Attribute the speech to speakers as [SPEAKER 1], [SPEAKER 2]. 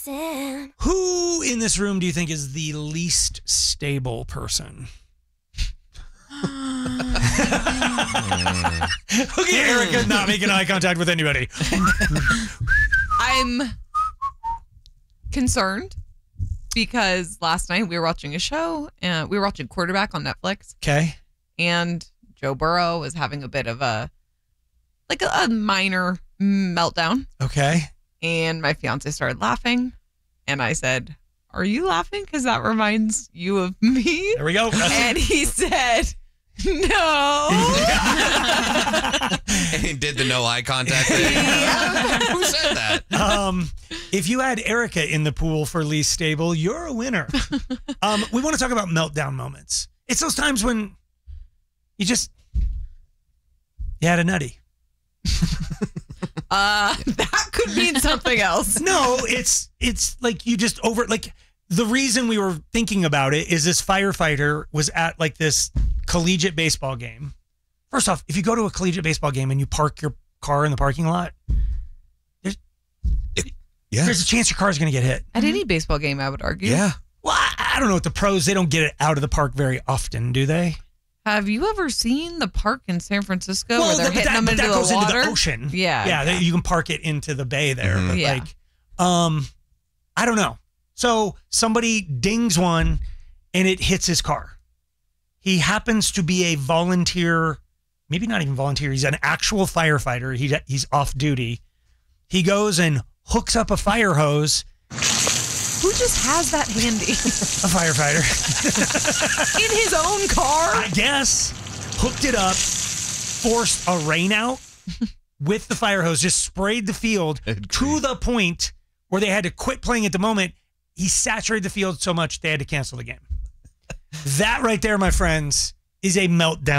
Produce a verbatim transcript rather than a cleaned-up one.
[SPEAKER 1] Listen.
[SPEAKER 2] Who in this room do you think is the least stable person? Okay, Erica not making eye contact with anybody.
[SPEAKER 3] I'm concerned because last night we were watching a show and we were watching Quarterback on Netflix.
[SPEAKER 2] Okay.
[SPEAKER 3] And Joe Burrow was having a bit of a, like a, a minor meltdown.
[SPEAKER 2] Okay.
[SPEAKER 3] And my fiance started laughing. And I said, are you laughing? Because that reminds you of me.
[SPEAKER 2] There we go.
[SPEAKER 3] And he said, no.
[SPEAKER 4] And he did the no eye contact thing.
[SPEAKER 3] Yeah.
[SPEAKER 4] Who said that?
[SPEAKER 2] Um, if you had Erica in the pool for least stable, you're a winner. Um, we want to talk about meltdown moments. It's those times when you just, you had a nutty.
[SPEAKER 3] Uh, that could mean something else.
[SPEAKER 2] No, it's it's like you just over like the reason we were thinking about it is this firefighter was at like this collegiate baseball game. First off, if you go to a collegiate baseball game and you park your car in the parking lot, there's
[SPEAKER 4] Yeah.
[SPEAKER 2] there's a chance your car is going to get hit.
[SPEAKER 3] At any baseball game, I would argue.
[SPEAKER 4] Yeah.
[SPEAKER 2] Well, I, I don't know what the pros, they don't get it out of the park very often, do they?
[SPEAKER 3] Have you ever seen the park in San Francisco
[SPEAKER 2] Well,
[SPEAKER 3] where they're
[SPEAKER 2] but
[SPEAKER 3] hitting
[SPEAKER 2] that,
[SPEAKER 3] them
[SPEAKER 2] but
[SPEAKER 3] into
[SPEAKER 2] that
[SPEAKER 3] the
[SPEAKER 2] goes
[SPEAKER 3] water?
[SPEAKER 2] into the ocean.
[SPEAKER 3] Yeah,
[SPEAKER 2] yeah,
[SPEAKER 3] yeah.
[SPEAKER 2] They, you can park it into the bay there.
[SPEAKER 4] Mhm.
[SPEAKER 2] But
[SPEAKER 3] Yeah.
[SPEAKER 2] like, um, I don't know. So somebody dings one, and it hits his car. He happens to be a volunteer, maybe not even volunteer. He's an actual firefighter. He he's off duty. He goes and hooks up a fire hose.
[SPEAKER 3] Who just has that handy?
[SPEAKER 2] A firefighter
[SPEAKER 3] In his own car?
[SPEAKER 2] I guess. Hooked it up, forced a rain out with the fire hose, just sprayed the field to the point where they had to quit playing at the moment. He saturated the field so much they had to cancel the game. That right there, my friends, is a meltdown.